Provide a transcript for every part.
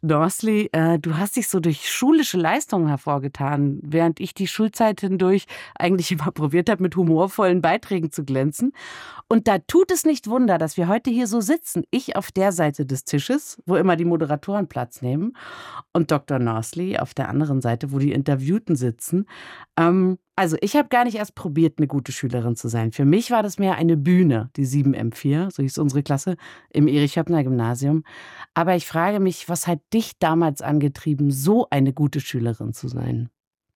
Norsley, du hast dich so durch schulische Leistungen hervorgetan, während ich die Schulzeit hindurch eigentlich immer probiert habe, mit humorvollen Beiträgen zu glänzen. Und da tut es nicht Wunder, dass wir heute hier so sitzen. Ich auf der Seite des Tisches, wo immer die Moderatoren Platz nehmen, und Dr. Norsley auf der anderen Seite, wo die Interviewten sitzen. Also ich habe gar nicht erst probiert, eine gute Schülerin zu sein. Für mich war das mehr eine Bühne, die 7M4, so hieß unsere Klasse, im Erich-Höppner-Gymnasium. Aber ich frage mich, was hat dich damals angetrieben, so eine gute Schülerin zu sein?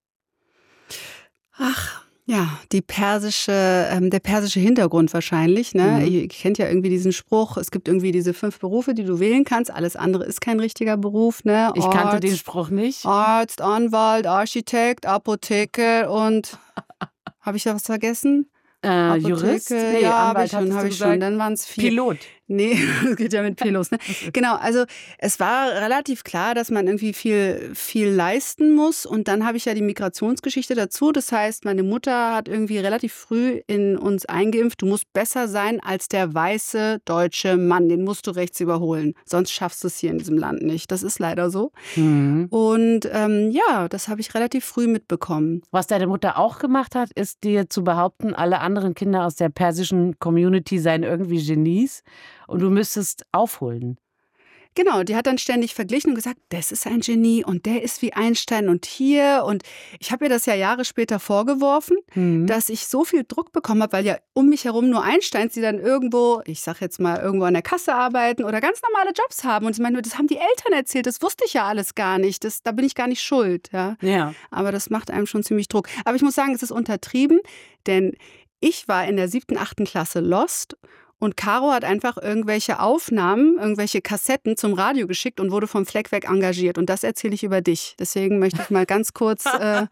Ach, ja, der persische Hintergrund wahrscheinlich. Ne? Ihr kennt ja irgendwie diesen Spruch, es gibt irgendwie diese 5 Berufe, die du wählen kannst. Alles andere ist kein richtiger Beruf. Ne? Ich kannte den Spruch nicht. Arzt, Anwalt, Architekt, Apotheke und habe ich da was vergessen? Jurist? Nee, ja, habe Anwalt ich schon. Dann waren es 4. Pilot. Nee, das geht ja mit P los. Ne? Genau, also es war relativ klar, dass man irgendwie viel leisten muss. Und dann habe ich ja die Migrationsgeschichte dazu. Das heißt, meine Mutter hat irgendwie relativ früh in uns eingeimpft, du musst besser sein als der weiße deutsche Mann. Den musst du rechts überholen. Sonst schaffst du es hier in diesem Land nicht. Das ist leider so. Und ja, das habe ich relativ früh mitbekommen. Was deine Mutter auch gemacht hat, ist dir zu behaupten, alle anderen Kinder aus der persischen Community seien irgendwie Genies. Und du müsstest aufholen. Genau, die hat dann ständig verglichen und gesagt, das ist ein Genie und der ist wie Einstein und hier. Und ich habe ihr das ja Jahre später vorgeworfen, dass ich so viel Druck bekommen habe, weil ja um mich herum nur Einsteins, die dann irgendwo, ich sag jetzt mal, irgendwo an der Kasse arbeiten oder ganz normale Jobs haben. Und ich meine, das haben die Eltern erzählt, das wusste ich ja alles gar nicht. Da bin ich gar nicht schuld. Ja. Aber das macht einem schon ziemlich Druck. Aber ich muss sagen, es ist untertrieben, denn ich war in der 7., 8. Klasse lost. Und Caro hat einfach irgendwelche Aufnahmen, irgendwelche Kassetten zum Radio geschickt und wurde vom Fleck weg engagiert. Und das erzähle ich über dich. Deswegen möchte ich mal ganz kurz,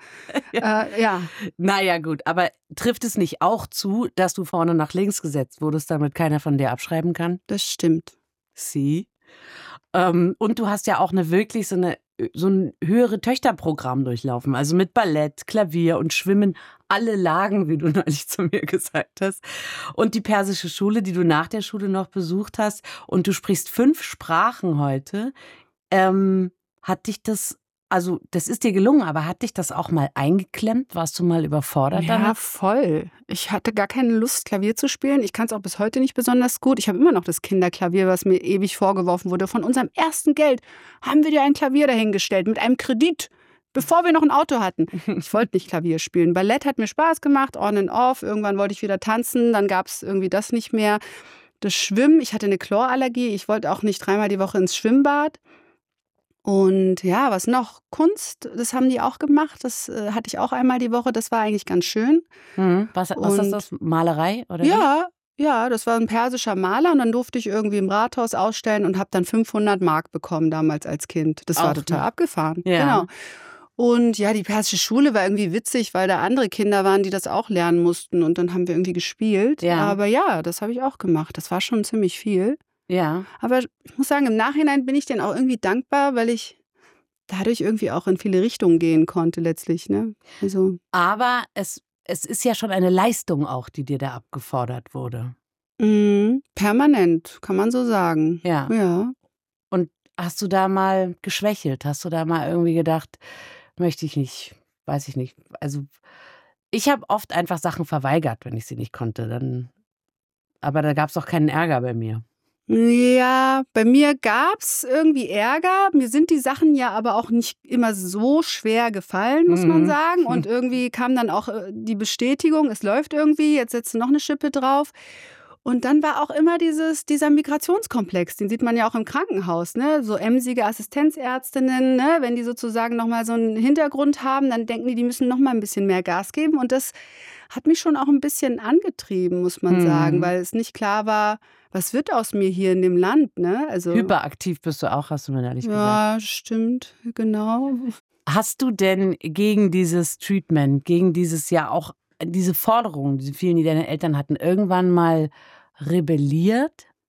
ja. Naja gut, aber trifft es nicht auch zu, dass du vorne nach links gesetzt wurdest, damit keiner von dir abschreiben kann? Das stimmt. Sie. Und du hast ja auch wirklich so ein höhere Töchterprogramm durchlaufen. Also mit Ballett, Klavier und Schwimmen. Alle Lagen, wie du neulich zu mir gesagt hast. Und die persische Schule, die du nach der Schule noch besucht hast. Und du sprichst 5 Sprachen heute. Hat dich das, also das ist dir gelungen, aber hat dich das auch mal eingeklemmt? Warst du mal überfordert damit? Ja, voll. Ich hatte gar keine Lust, Klavier zu spielen. Ich kann es auch bis heute nicht besonders gut. Ich habe immer noch das Kinderklavier, was mir ewig vorgeworfen wurde. Von unserem ersten Geld haben wir dir ein Klavier dahingestellt mit einem Kredit. Bevor wir noch ein Auto hatten. Ich wollte nicht Klavier spielen. Ballett hat mir Spaß gemacht, on and off. Irgendwann wollte ich wieder tanzen, dann gab es irgendwie das nicht mehr. Das Schwimmen, ich hatte eine Chlorallergie. Ich wollte auch nicht 3-mal die Woche ins Schwimmbad. Und ja, was noch? Kunst, das haben die auch gemacht. Das hatte ich auch einmal die Woche. Das war eigentlich ganz schön. Was ist das? Malerei? Oder ja, das war ein persischer Maler. Und dann durfte ich irgendwie im Rathaus ausstellen und habe dann 500 Mark bekommen damals als Kind. Das war total abgefahren. Ja. Genau. Und ja, die persische Schule war irgendwie witzig, weil da andere Kinder waren, die das auch lernen mussten. Und dann haben wir irgendwie gespielt. Ja. Aber ja, das habe ich auch gemacht. Das war schon ziemlich viel. Ja. Aber ich muss sagen, im Nachhinein bin ich denen auch irgendwie dankbar, weil ich dadurch irgendwie auch in viele Richtungen gehen konnte letztlich. Ne? Also. Aber es ist ja schon eine Leistung auch, die dir da abgefordert wurde. Permanent, kann man so sagen. Ja. Und hast du da mal geschwächelt? Hast du da mal irgendwie gedacht, möchte ich nicht, weiß ich nicht. Also ich habe oft einfach Sachen verweigert, wenn ich sie nicht konnte. Aber da gab es auch keinen Ärger bei mir. Ja, bei mir gab's irgendwie Ärger. Mir sind die Sachen ja aber auch nicht immer so schwer gefallen, muss man sagen. Und irgendwie kam dann auch die Bestätigung, es läuft irgendwie, jetzt setzt du noch eine Schippe drauf. Und dann war auch immer dieser Migrationskomplex, den sieht man ja auch im Krankenhaus, ne? So emsige Assistenzärztinnen, ne? Wenn die sozusagen nochmal so einen Hintergrund haben, dann denken die müssen nochmal ein bisschen mehr Gas geben. Und das hat mich schon auch ein bisschen angetrieben, muss man sagen, weil es nicht klar war, was wird aus mir hier in dem Land, ne? Also, Hyperaktiv bist du auch, hast du mir ehrlich gesagt. ja, stimmt, genau. Hast du denn gegen dieses Treatment, gegen dieses ja auch, diese Forderungen, diese vielen, die deine Eltern hatten, irgendwann mal rebelliert?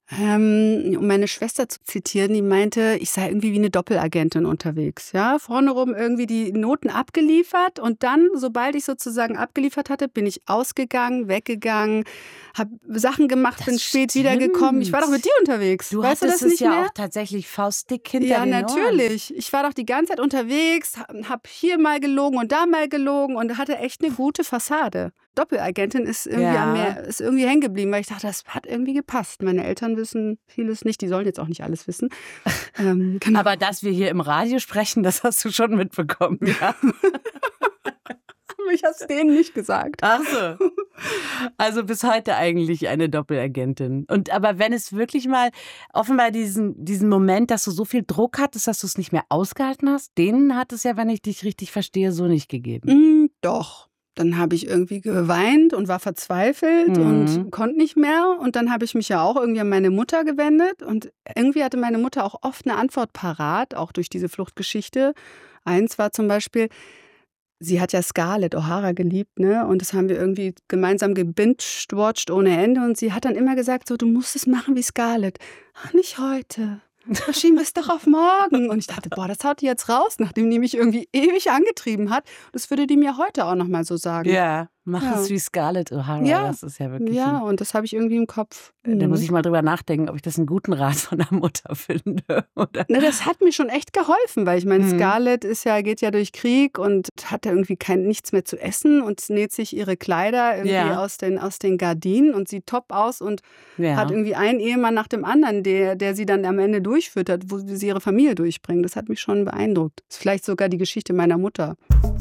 Um meine Schwester zu zitieren, die meinte, ich sei irgendwie wie eine Doppelagentin unterwegs. Ja, vorne rum irgendwie die Noten abgeliefert und dann, sobald ich sozusagen abgeliefert hatte, bin ich ausgegangen, weggegangen, habe Sachen gemacht, bin spät wiedergekommen. Ich war doch mit dir unterwegs. Du weißt du hattest das es nicht ja mehr? auch tatsächlich faustdick hinter Ja, den Ohren. natürlich. Ich war doch die ganze Zeit unterwegs, habe hier mal gelogen und da mal gelogen und hatte echt eine gute Fassade. Doppelagentin ist irgendwie ist irgendwie hängen geblieben, weil ich dachte, das hat irgendwie gepasst. Meine Eltern wissen vieles nicht, die sollen jetzt auch nicht alles wissen. Genau. Aber dass wir hier im Radio sprechen, das hast du schon mitbekommen, ja. Ich habe es denen nicht gesagt. Ach so. Also bis heute eigentlich eine Doppelagentin. Aber wenn es wirklich mal offenbar diesen Moment, dass du so viel Druck hattest, dass du es nicht mehr ausgehalten hast, den hat es ja, wenn ich dich richtig verstehe, so nicht gegeben. Doch. Dann habe ich irgendwie geweint und war verzweifelt und konnte nicht mehr. Und dann habe ich mich ja auch irgendwie an meine Mutter gewendet. Und irgendwie hatte meine Mutter auch oft eine Antwort parat, auch durch diese Fluchtgeschichte. Eins war zum Beispiel, sie hat ja Scarlett O'Hara geliebt, ne? Und das haben wir irgendwie gemeinsam gebinged-watched ohne Ende. Und sie hat dann immer gesagt, so, du musst es machen wie Scarlett. Ach, nicht heute. Verschieben wir es doch auf morgen. Und ich dachte, boah, das haut die jetzt raus, nachdem die mich irgendwie ewig angetrieben hat. Das würde die mir heute auch nochmal so sagen. Ja, mach es wie Scarlett O'Hara. Ja. Das ist ja wirklich. Ja, und das habe ich irgendwie im Kopf. Da muss ich mal drüber nachdenken, ob ich das einen guten Rat von der Mutter finde. Oder? Na, das hat mir schon echt geholfen, weil ich meine, Scarlett geht ja durch Krieg und hat irgendwie nichts mehr zu essen und näht sich ihre Kleider irgendwie aus den Gardinen und sieht top aus und hat irgendwie einen Ehemann nach dem anderen, der sie dann am Ende durchfüttert, wo sie ihre Familie durchbringen. Das hat mich schon beeindruckt. Das ist vielleicht sogar die Geschichte meiner Mutter.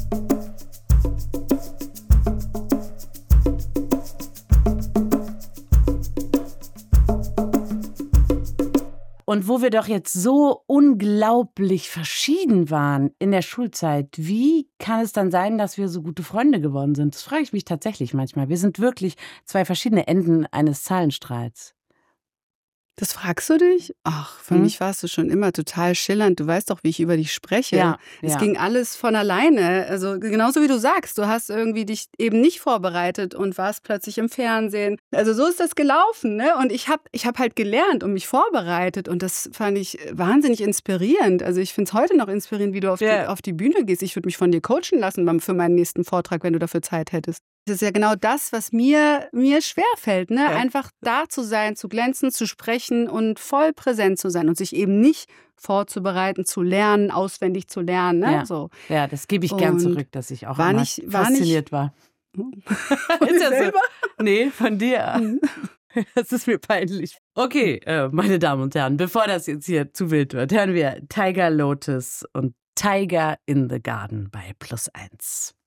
Und wo wir doch jetzt so unglaublich verschieden waren in der Schulzeit, wie kann es dann sein, dass wir so gute Freunde geworden sind? Das frage ich mich tatsächlich manchmal. Wir sind wirklich zwei verschiedene Enden eines Zahlenstreits. Das fragst du dich? Ach, für mich warst du schon immer total schillernd. Du weißt doch, wie ich über dich spreche. Es ging alles von alleine. Also genauso wie du sagst, du hast irgendwie dich eben nicht vorbereitet und warst plötzlich im Fernsehen. Also so ist das gelaufen, ne? Und ich hab halt gelernt und mich vorbereitet und das fand ich wahnsinnig inspirierend. Also ich finde es heute noch inspirierend, wie du auf die Bühne gehst. Ich würde mich von dir coachen lassen für meinen nächsten Vortrag, wenn du dafür Zeit hättest. Das ist ja genau das, was mir schwerfällt, ne? Einfach da zu sein, zu glänzen, zu sprechen und voll präsent zu sein und sich eben nicht vorzubereiten, zu lernen, auswendig zu lernen. Ne? Ja, das gebe ich gern zurück, dass ich auch fasziniert war. Von dir selber? Nee, von dir. Das ist mir peinlich. Okay, meine Damen und Herren, bevor das jetzt hier zu wild wird, hören wir Tiger Lotus und Tiger in the Garden bei +1.